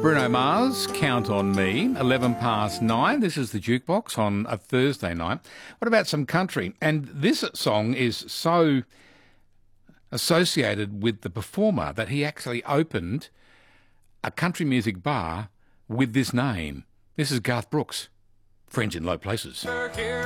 Bruno Mars, Count on Me, 11 past 9. This is the Jukebox on a Thursday night. What about some country? And this song is so associated with the performer that he actually opened a country music bar with this name. This is Garth Brooks, Friends in Low Places.